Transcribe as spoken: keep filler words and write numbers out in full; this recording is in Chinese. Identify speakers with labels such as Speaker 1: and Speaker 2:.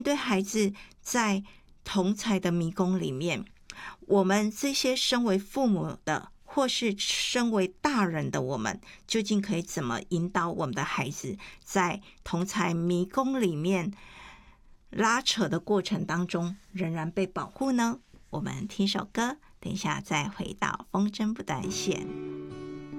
Speaker 1: 对孩子在同侪的迷宫里面，我们这些身为父母的或是身为大人的我们，究竟可以怎么引导我们的孩子在同侪迷宫里面拉扯的过程当中仍然被保护呢？我们听首歌，等一下再回到风筝不断线。